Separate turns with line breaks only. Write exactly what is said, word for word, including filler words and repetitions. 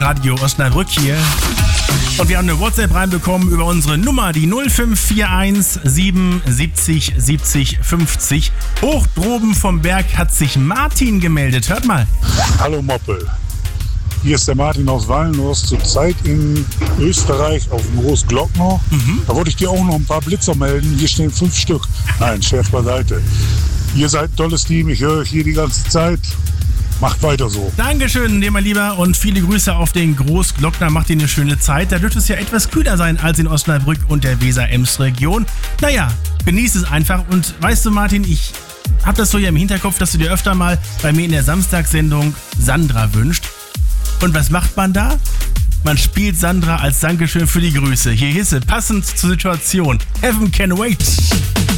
Radio Osnabrück hier. Und wir haben eine WhatsApp reinbekommen über unsere Nummer, die null fünf vier eins sieben siebzig siebzig fünfzig. Hoch droben vom Berg hat sich Martin gemeldet. Hört mal.
Hallo Moppel. Hier ist der Martin aus Wallenhorst, zurzeit in Österreich auf dem Großglockner. Mhm. Da wollte ich dir auch noch ein paar Blitzer melden. Hier stehen fünf Stück. Nein, Scherz beiseite. Ihr seid ein tolles Team, ich höre euch hier die ganze Zeit. Macht weiter so.
Dankeschön, dir mein Lieber, und viele Grüße auf den Großglockner. Macht dir eine schöne Zeit. Da dürfte es ja etwas kühler sein als in Osnabrück und der Weser-Ems-Region. Naja, genieß es einfach. Und weißt du, Martin, ich habe das so ja im Hinterkopf, dass du dir öfter mal bei mir in der Samstagssendung Sandra wünscht. Und was macht man da? Man spielt Sandra als Dankeschön für die Grüße. Hier hieß sie, passend zur Situation. Heaven can wait.